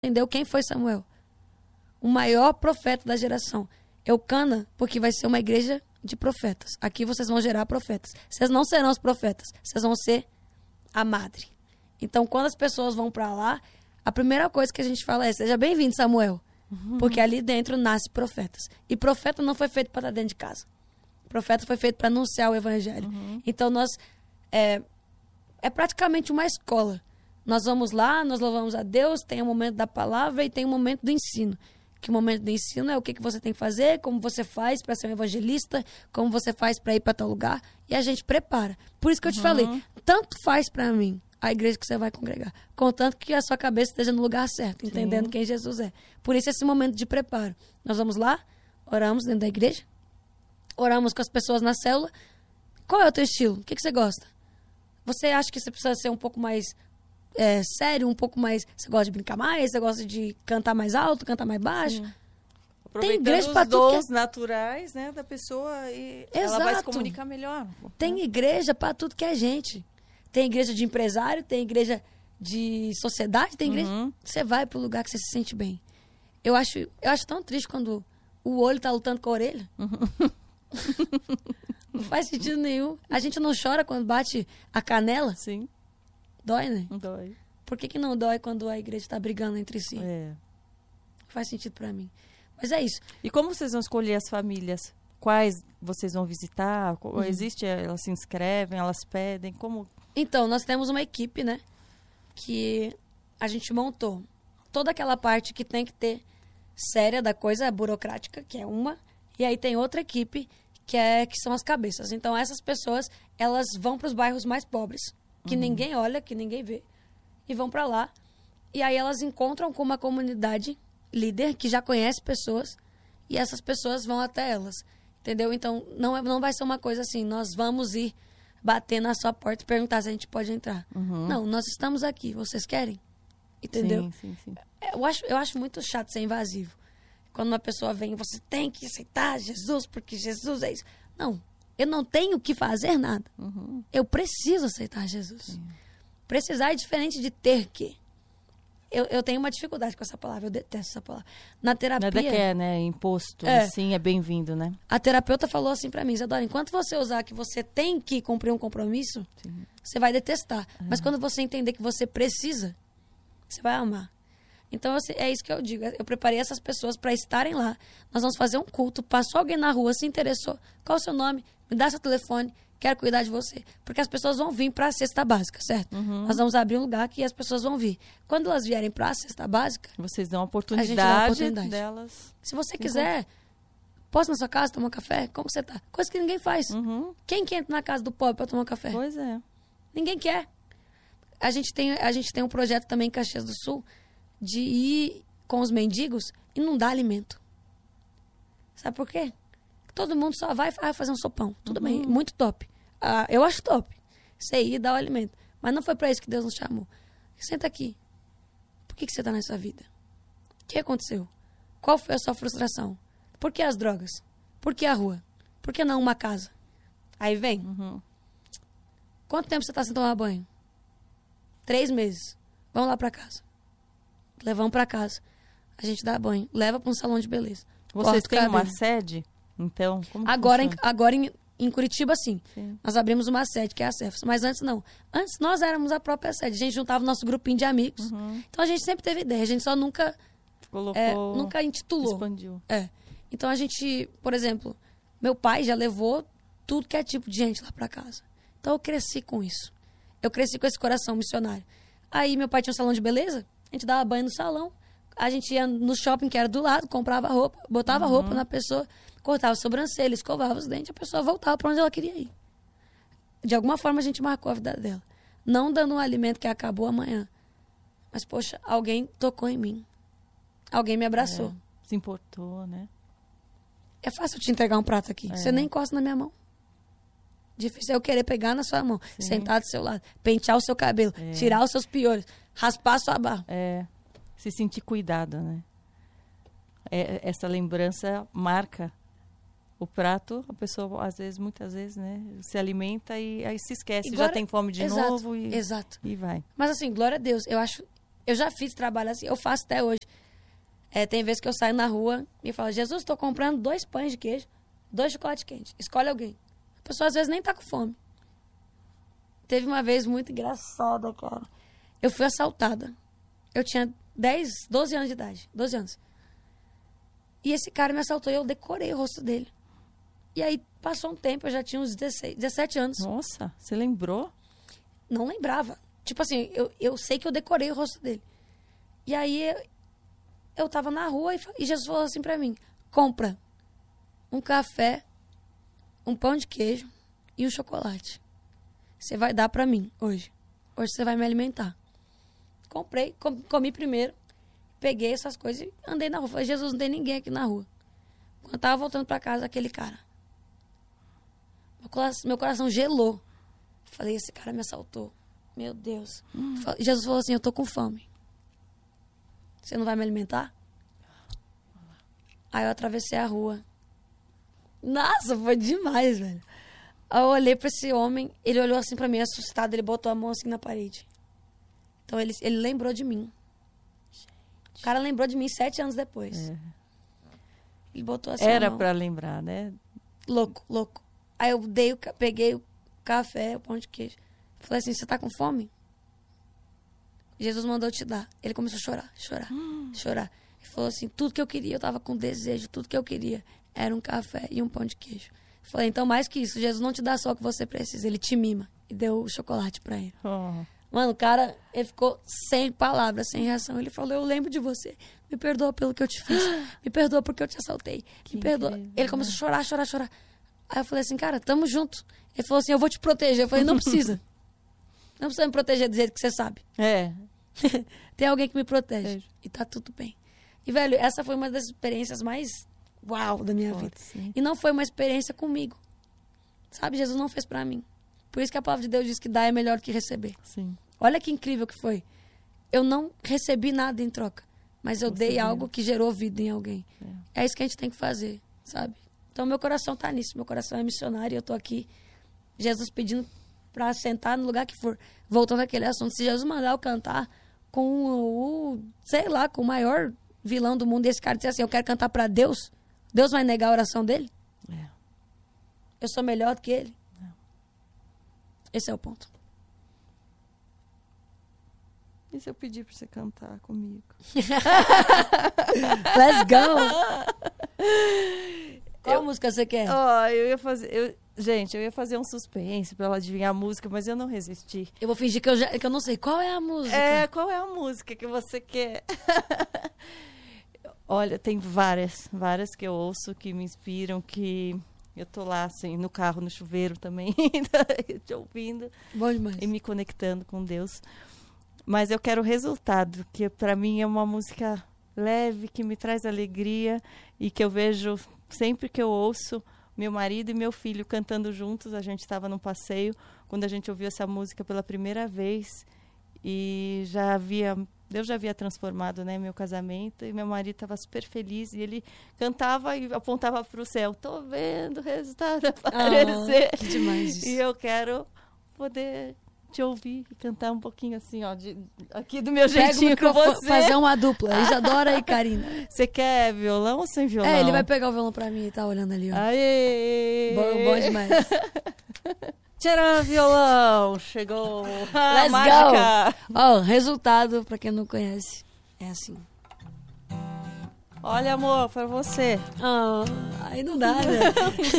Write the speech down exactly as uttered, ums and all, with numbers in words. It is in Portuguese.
entendeu quem foi Samuel. O maior profeta da geração. Eucana, porque vai ser uma igreja de profetas. Aqui vocês vão gerar profetas. Vocês não serão os profetas, vocês vão ser a madre. Então, quando as pessoas vão para lá, a primeira coisa que a gente fala é: seja bem-vindo, Samuel. Uhum. Porque ali dentro nasce profetas. E profeta não foi feito para estar dentro de casa. Profeta foi feito para anunciar o evangelho. Uhum. Então, nós... É, é praticamente uma escola. Nós vamos lá, nós louvamos a Deus, tem o momento da palavra e tem o momento do ensino. Que o momento do ensino é o que, que você tem que fazer, como você faz para ser um evangelista, como você faz para ir para tal lugar. E a gente prepara. Por isso que eu te uhum. falei, tanto faz para mim a igreja que você vai congregar, contanto que a sua cabeça esteja no lugar certo, entendendo Sim. quem Jesus é. Por isso esse momento de preparo. Nós vamos lá, oramos dentro da igreja, oramos com as pessoas na célula. Qual é o teu estilo? O que, que você gosta? Você acha que você precisa ser um pouco mais é, sério, um pouco mais... Você gosta de brincar mais? Você gosta de cantar mais alto, cantar mais baixo? Sim. Tem igreja para tudo. Os dons é... naturais, né, da pessoa e Exato. Ela vai se comunicar melhor. Tem né? igreja para tudo que é gente. Tem igreja de empresário, tem igreja de sociedade, tem igreja... Uhum. Você vai para o lugar que você se sente bem. Eu acho, eu acho tão triste quando o olho tá lutando com a orelha. Uhum. Não faz sentido nenhum. A gente não chora quando bate a canela? Sim. Dói, né? Dói. Por que que não dói quando a igreja está brigando entre si? É. Não faz sentido para mim. Mas é isso. E como vocês vão escolher as famílias? Quais vocês vão visitar? Uhum. Existe, elas se inscrevem, elas pedem? Como... Então, nós temos uma equipe, né? Que a gente montou. Toda aquela parte que tem que ter séria da coisa burocrática, que é uma. E aí tem outra equipe que, é, que são as cabeças. Então, essas pessoas, elas vão para os bairros mais pobres, que uhum. ninguém olha, que ninguém vê, e vão para lá. E aí elas encontram com uma comunidade líder que já conhece pessoas, e essas pessoas vão até elas, entendeu? Então, não, é, não vai ser uma coisa assim, nós vamos ir bater na sua porta e perguntar se a gente pode entrar. Uhum. Não, nós estamos aqui, vocês querem? Entendeu? Sim, sim, sim. Eu acho, eu acho muito chato ser invasivo. Quando uma pessoa vem, você tem que aceitar Jesus, porque Jesus é isso. Não, eu não tenho que fazer nada. Uhum. Eu preciso aceitar Jesus. Sim. Precisar é diferente de ter que. Eu, eu tenho uma dificuldade com essa palavra, eu detesto essa palavra. Na terapia... Nada que é, né? Imposto, é, assim, é bem-vindo, né? A terapeuta falou assim pra mim: Isadora, enquanto você usar que você tem que cumprir um compromisso, Sim. você vai detestar. Uhum. Mas quando você entender que você precisa, você vai amar. Então, é isso que eu digo. Eu preparei essas pessoas para estarem lá. Nós vamos fazer um culto. Passou alguém na rua, se interessou. Qual é o seu nome? Me dá seu telefone. Quero cuidar de você. Porque as pessoas vão vir para a cesta básica, certo? Uhum. Nós vamos abrir um lugar que as pessoas vão vir. Quando elas vierem para a cesta básica... Vocês dão a oportunidade, a gente dá a oportunidade delas. Se você quiser, posso ir na sua casa tomar um café? Como você tá? Coisa que ninguém faz. Uhum. Quem que entra na casa do pobre para tomar um café? Pois é. Ninguém quer. A gente tem, a gente tem um projeto também em Caxias do Sul de ir com os mendigos e não dar alimento. Sabe por quê? Todo mundo só vai fazer um sopão. Tudo uhum. bem, muito top. Ah, eu acho top. Você ir e dar o alimento. Mas não foi para isso que Deus nos chamou. Senta aqui. Por que, que você está nessa vida? O que aconteceu? Qual foi a sua frustração? Por que as drogas? Por que a rua? Por que não uma casa? Aí vem. Uhum. Quanto tempo você está sem tomar banho? Três meses. Vamos lá para casa. Levamos para casa. A gente dá banho. Leva para um salão de beleza. Vocês têm uma sede? Então, como agora, em, agora em, em Curitiba, sim. sim. Nós abrimos uma sede, que é a Cefas. Mas antes, não. Antes, nós éramos a própria sede. A gente juntava o nosso grupinho de amigos. Uhum. Então, a gente sempre teve ideia. A gente só nunca... Colocou... É, nunca intitulou. Expandiu. É. Então, a gente... Por exemplo, meu pai já levou tudo que é tipo de gente lá para casa. Então, eu cresci com isso. Eu cresci com esse coração missionário. Aí, meu pai tinha um salão de beleza. A gente dava banho no salão. A gente ia no shopping, que era do lado, comprava roupa, botava uhum. roupa na pessoa, cortava a sobrancelha, escovava os dentes, a pessoa voltava para onde ela queria ir. De alguma forma, a gente marcou a vida dela. Não dando um alimento que acabou amanhã. Mas, poxa, alguém tocou em mim. Alguém me abraçou. É, se importou, né? É fácil te entregar um prato aqui. É. Você nem encosta na minha mão. Difícil é eu querer pegar na sua mão, Sim. sentar do seu lado, pentear o seu cabelo, é. tirar os seus piolhos, raspar a sua barba. É, se sentir cuidado, né? É, essa lembrança marca o prato. A pessoa, às vezes, muitas vezes, né? Se alimenta e aí se esquece, e já tem fome de exato, novo e, exato. e vai. Mas assim, glória a Deus. Eu acho Eu já fiz trabalho assim, eu faço até hoje. É, tem vezes que eu saio na rua e falo, Jesus, estou comprando dois pães de queijo, dois chocolates quentes. Escolhe alguém. A pessoa às vezes nem tá com fome. Teve uma vez muito engraçada, cara. Eu fui assaltada. Eu tinha dez, doze anos de idade. doze anos. E esse cara me assaltou e eu decorei o rosto dele. E aí passou um tempo, eu já tinha uns dezesseis, dezessete anos. Nossa, você lembrou? Não lembrava. Tipo assim, eu, eu sei que eu decorei o rosto dele. E aí eu, eu tava na rua e, e Jesus falou assim pra mim, compra um café, um pão de queijo e um chocolate. Você vai dar pra mim hoje. Hoje você vai me alimentar. Comprei, com, comi primeiro, peguei essas coisas e andei na rua. Falei, Jesus, não tem ninguém aqui na rua. Quando eu tava voltando pra casa, aquele cara. Meu coração, meu coração gelou. Falei, esse cara me assaltou. Meu Deus. Hum. Jesus falou assim, eu tô com fome. Você não vai me alimentar? Aí eu atravessei a rua. Nossa, foi demais, velho. Aí eu olhei pra esse homem, ele olhou assim pra mim, assustado, ele botou a mão assim na parede. Então ele, ele lembrou de mim. Gente. O cara lembrou de mim sete anos depois. É. Ele botou assim Era a mão. Pra lembrar, né? Louco, louco. Aí eu dei, peguei o café, o pão de queijo. Falei assim, você tá com fome? Jesus mandou te dar. Ele começou a chorar, chorar, hum. chorar. Ele falou assim, tudo que eu queria, eu tava com desejo, tudo que eu queria era um café e um pão de queijo. Falei, então mais que isso, Jesus não te dá só o que você precisa, ele te mima. E deu o chocolate pra ele. Oh. Mano, o cara, ele ficou sem palavras, sem reação. Ele falou, eu lembro de você. Me perdoa pelo que eu te fiz. Me perdoa porque eu te assaltei. Que Me perdoa. incrível. Ele começou a chorar, chorar, chorar. Aí eu falei assim, cara, tamo junto. Ele falou assim, eu vou te proteger. Eu falei, não precisa. Não precisa me proteger do jeito que você sabe. É. Tem alguém que me protege. É. E tá tudo bem. E, velho, essa foi uma das experiências mais uau da minha Pode, vida. sim. E não foi uma experiência comigo. Sabe, Jesus não fez pra mim. Por isso que a palavra de Deus diz que dar é melhor do que receber. Sim. Olha que incrível que foi. Eu não recebi nada em troca. Mas eu Você dei deu. algo que gerou vida em alguém. É. é isso que a gente tem que fazer, sabe? Então, meu coração tá nisso. Meu coração é missionário e eu tô aqui. Jesus pedindo pra sentar no lugar que for. Voltando àquele assunto. Se Jesus mandar eu cantar com o, sei lá, com o maior vilão do mundo, esse cara dizer assim, eu quero cantar pra Deus, Deus vai negar a oração dele? É. Eu sou melhor do que ele? É. Esse é o ponto. E se eu pedir pra você cantar comigo? Let's go! Qual eu, música você quer? Ó, oh, eu ia fazer... Eu, gente, eu ia fazer um suspense pra ela adivinhar a música, mas eu não resisti. Eu vou fingir que eu, já, que eu não sei. Qual é a música? É, qual é a música que você quer? Olha, tem várias, várias que eu ouço, que me inspiram, que... Eu tô lá, assim, no carro, no chuveiro também, te ouvindo. Bom demais. E me conectando com Deus. Mas eu quero o resultado, que para mim é uma música leve, que me traz alegria e que eu vejo sempre que eu ouço meu marido e meu filho cantando juntos. A gente estava num passeio quando a gente ouviu essa música pela primeira vez e já havia, Deus já havia transformado, né, meu casamento e meu marido estava super feliz e ele cantava e apontava para o céu. Tô vendo o resultado aparecer. Oh, que demais isso. E eu quero poder te ouvir e cantar um pouquinho assim, ó, de, aqui do meu Pega jeitinho com você. Fazer uma dupla. Isadora e Karina. Você quer violão ou sem violão? É, ele vai pegar o violão pra mim e tá olhando ali, ó. Aê! Bom, bom demais. Tcharam, violão! Chegou! Ah, Let's mágica. Go! Ó, resultado, pra quem não conhece, é assim. Olha, amor, pra você. Ah, aí não dá, né?